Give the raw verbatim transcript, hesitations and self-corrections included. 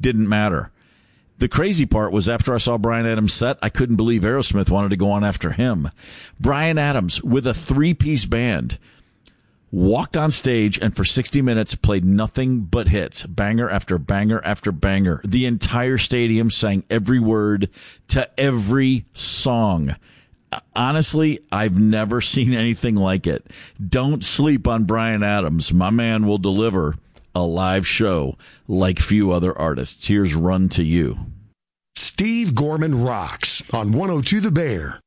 Didn't matter. The crazy part was after I saw Bryan Adams' set, I couldn't believe Aerosmith wanted to go on after him. Bryan Adams, with a three-piece band, walked on stage and for sixty minutes played nothing but hits, banger after banger after banger. The entire stadium sang every word to every song. Honestly, I've never seen anything like it. Don't sleep on Bryan Adams. My man will deliver a live show like few other artists. Here's Run to You. Steve Gorman rocks on one oh two The Bear.